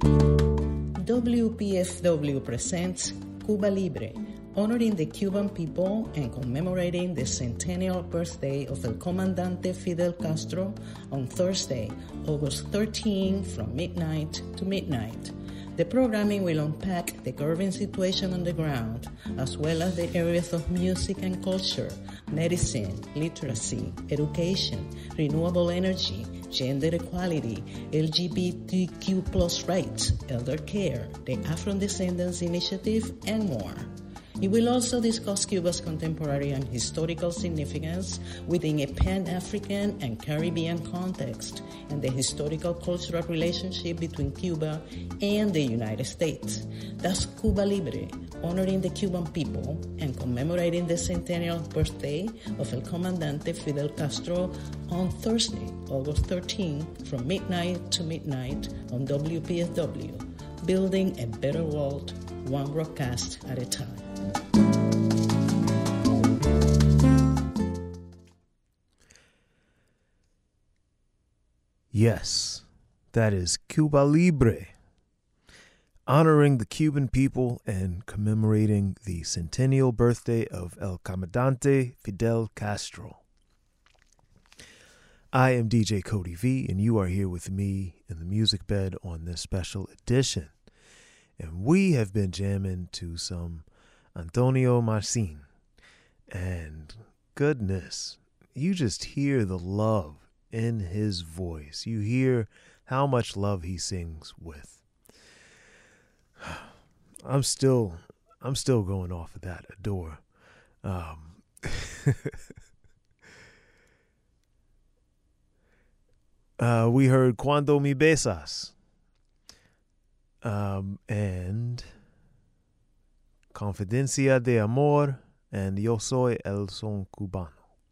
WPFW presents Cuba Libre, honoring the Cuban people and commemorating the centennial birthday of El Comandante Fidel Castro on Thursday, August 13 from midnight to midnight. The programming will unpack the current situation on the ground, as well as the areas of music and culture, medicine, literacy, education, renewable energy, gender equality, LGBTQ plus rights, elder care, the Afro-Descendants Initiative, and more. It will also discuss Cuba's contemporary and historical significance within a Pan-African and Caribbean context and the historical cultural relationship between Cuba and the United States. That's Cuba Libre, honoring the Cuban people and commemorating the centennial birthday of El Comandante Fidel Castro on Thursday, August 13, from midnight to midnight on WPFW, building a better world, one broadcast at a time. Yes, that is Cuba Libre, honoring the Cuban people and commemorating the centennial birthday of El Comandante Fidel Castro. I am DJ Cody V, and you are here with me in the music bed on this special edition. And we have been jamming to some Antonio Marcin. And goodness, you just hear the love in his voice. You hear how much love he sings with. I'm still going off of that. Adore. We heard Cuando Me Besas. And Confidencia de Amor and Yo Soy El Son Cubano.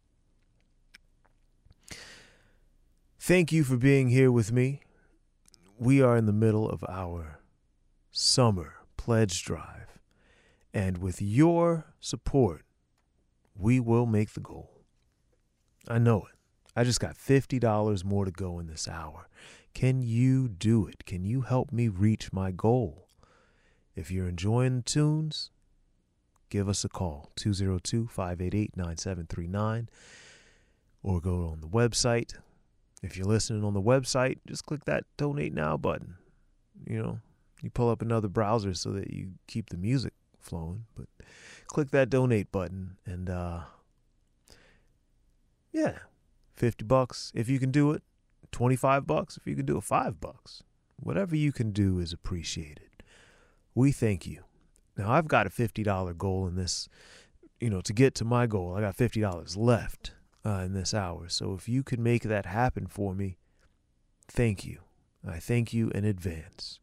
Thank you for being here with me. We are in the middle of our summer pledge drive, and with your support, we will make the goal. I know it. I just got $50 more to go in this hour. Can you do it? Can you help me reach my goal? If you're enjoying the tunes, give us a call, 202-588-9739, or go on the website. If you're listening on the website, just click that Donate Now button. You know, you pull up another browser so that you keep the music flowing, but click that Donate button and, yeah, $50 if you can do it, $25 if you can do it, $5. Whatever you can do is appreciated. We thank you. Now, I've got a $50 goal in this, to get to my goal. I got $50 left in this hour. So if you can make that happen for me, thank you. I thank you in advance.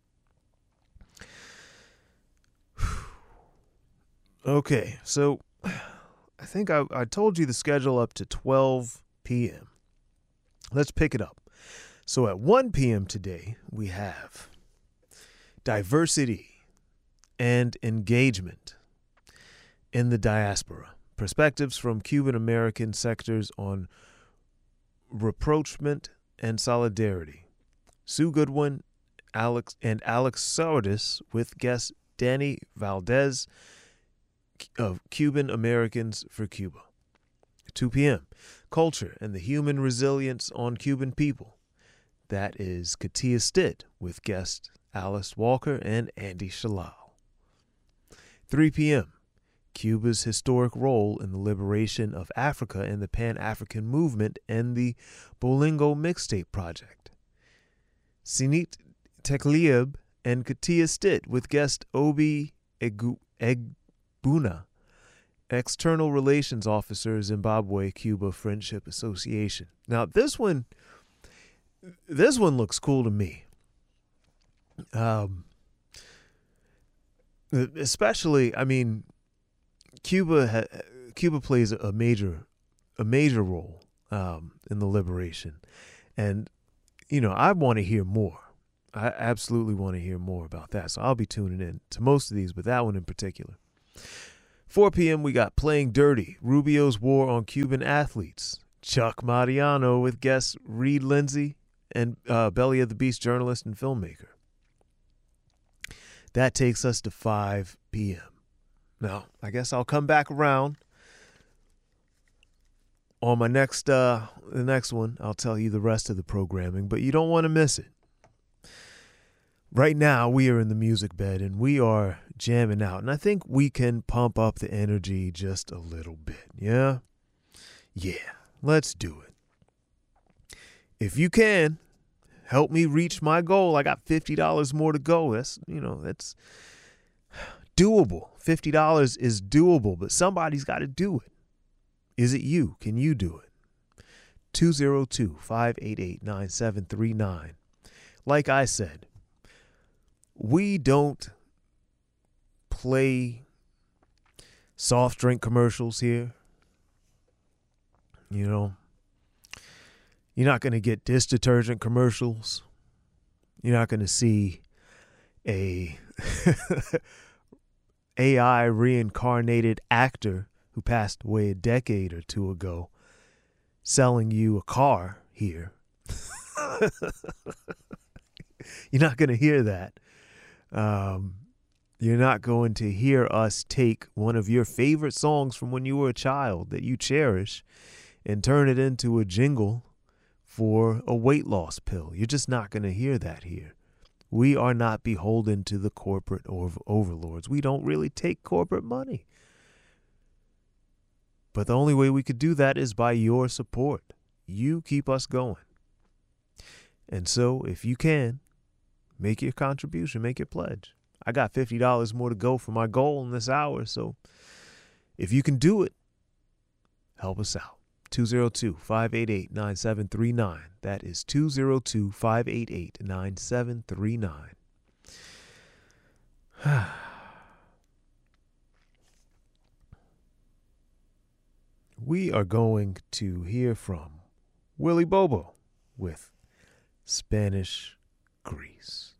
Okay, so I think I told you the schedule up to 12 p.m. Let's pick it up. So at 1 p.m. today, we have diversity and engagement in the diaspora. Perspectives from Cuban American sectors on rapprochement and solidarity. Sue Goodwin, Alex Sardis with guest Danny Valdez of Cuban Americans for Cuba. 2 p.m. Culture and the Human Resilience on Cuban People. That is Katia Stitt with guest Alice Walker and Andy Shalal. 3 p.m. Cuba's historic role in the liberation of Africa and the Pan-African movement and the Bolingo Mixtape Project. Sinit Teklieb and Katia Stitt with guest Obi Egbuna, External Relations Officer, Zimbabwe-Cuba Friendship Association. Now, this one looks cool to me. Especially, Cuba plays a major role in the liberation, and I want to hear more. I absolutely want to hear more about that. So I'll be tuning in to most of these, but that one in particular. 4 p.m. we got Playing Dirty, Rubio's War on Cuban Athletes. Chuck Mariano with guests Reed Lindsay and Belly of the Beast journalist and filmmaker. That takes us to 5 p.m. Now, I guess I'll come back around on my the next one. I'll tell you the rest of the programming, but you don't want to miss it. Right now, we are in the music bed and we are jamming out. And I think we can pump up the energy just a little bit. Yeah? Yeah, let's do it. If you can, help me reach my goal. I got $50 more to go. That's doable. $50 is doable, but somebody's got to do it. Is it you? Can you do it? 202-588-9739. Like I said, we don't play soft drink commercials here. You know, you're not going to get dish detergent commercials. You're not going to see a AI reincarnated actor who passed away a decade or two ago selling you a car here. You're not going to hear that. You're not going to hear us take one of your favorite songs from when you were a child that you cherish and turn it into a jingle for a weight loss pill. You're just not going to hear that here. We are not beholden to the corporate overlords. We don't really take corporate money. But the only way we could do that is by your support. You keep us going. And so if you can, make your contribution, make your pledge. I got $50 more to go for my goal in this hour. So if you can do it, help us out. 202-588-9739. That is 202-588-9739. We are going to hear from Willie Bobo with Spanish Grease.